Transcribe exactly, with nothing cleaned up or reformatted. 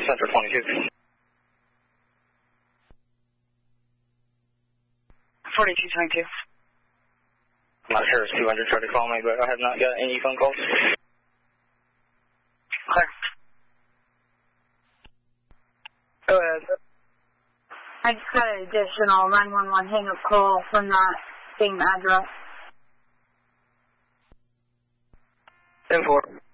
Central twenty-two. forty-two twenty-two. I'm not sure if two hundred tried to call me, but I have not got any phone calls. Okay. Go ahead. I just got an additional nine one one hang-up call from that same address. ten four.